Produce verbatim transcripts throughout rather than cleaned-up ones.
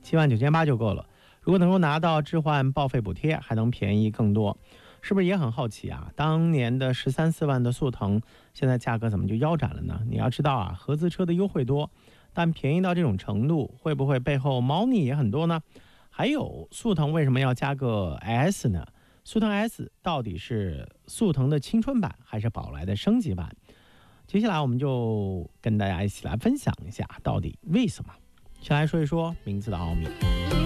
七万九千八就够了。如果能够拿到置换报废补贴，还能便宜更多。是不是也很好奇啊？当年的十三四万的速腾，现在价格怎么就腰斩了呢？你要知道啊，合资车的优惠多，但便宜到这种程度，会不会背后猫腻也很多呢？还有速腾为什么要加个 S 呢？速腾 S 到底是速腾的青春版还是宝来的升级版？接下来我们就跟大家一起来分享一下到底为什么。先来说一说名字的奥秘。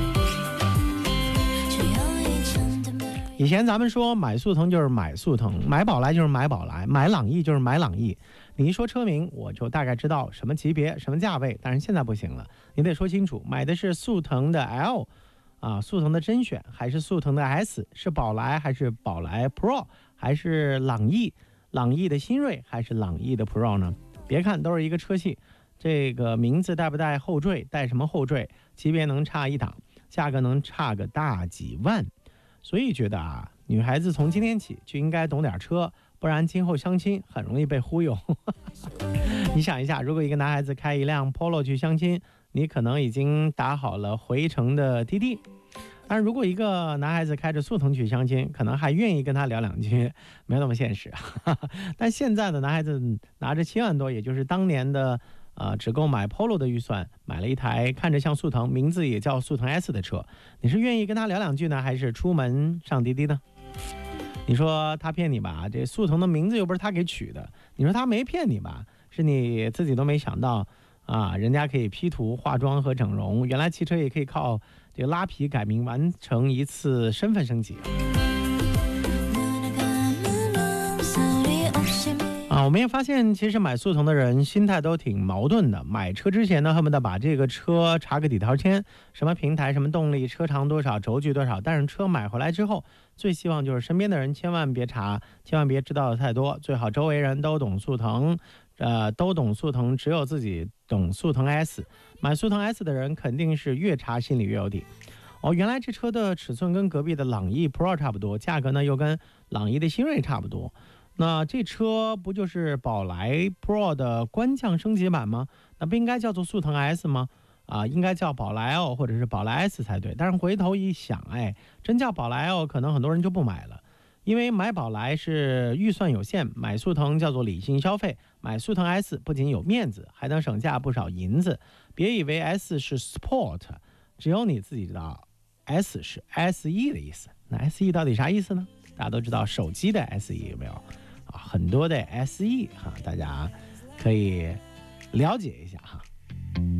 以前咱们说买速腾就是买速腾，买宝来就是买宝来，买朗逸就是买朗逸。你一说车名，我就大概知道什么级别、什么价位。但是现在不行了，你得说清楚，买的是速腾的 L 啊，速腾的甄选，还是速腾的 S？ 是宝来还是宝来 Pro？ 还是朗逸？朗逸的新锐还是朗逸的 Pro 呢？别看都是一个车系，这个名字带不带后缀，带什么后缀，级别能差一档，价格能差个大几万。所以觉得啊，女孩子从今天起就应该懂点车，不然今后相亲很容易被忽悠。你想一下，如果一个男孩子开一辆 Polo 去相亲，你可能已经打好了回程的滴滴。但如果一个男孩子开着速腾去相亲，可能还愿意跟他聊两句，没有那么现实。但现在的男孩子拿着七万多，也就是当年的呃，只购买 Polo 的预算，买了一台看着像速腾，名字也叫速腾 S 的车，你是愿意跟他聊两句呢，还是出门上滴滴呢？你说他骗你吧，这速腾的名字又不是他给取的；你说他没骗你吧，是你自己都没想到啊，人家可以 P 图、化妆和整容，原来汽车也可以靠这个拉皮改名完成一次身份升级。啊，我们也发现，其实买速腾的人心态都挺矛盾的。买车之前呢，恨不得把这个车查个底条签，什么平台、什么动力、车长多少、轴距多少。但是车买回来之后，最希望就是身边的人千万别查，千万别知道的太多，最好周围人都懂速腾，呃，都懂速腾，只有自己懂速腾 S。买速腾 S 的人肯定是越查心里越有底。哦，原来这车的尺寸跟隔壁的朗逸 Pro 差不多，价格呢又跟朗逸的新锐差不多。那这车不就是宝来 Pro 的官降升级版吗？那不应该叫做速腾 S 吗？啊，应该叫宝来 L 或者是宝来 S 才对。但是回头一想，哎，真叫宝来 L， 可能很多人就不买了，因为买宝来是预算有限，买速腾叫做理性消费，买速腾 S 不仅有面子，还能省下不少银子。别以为 S 是 Sport， 只有你自己知道 S 是 S E 的意思。那 S E 到底啥意思呢？大家都知道手机的 S E 有没有？啊，很多的 S E 哈，大家可以了解一下哈。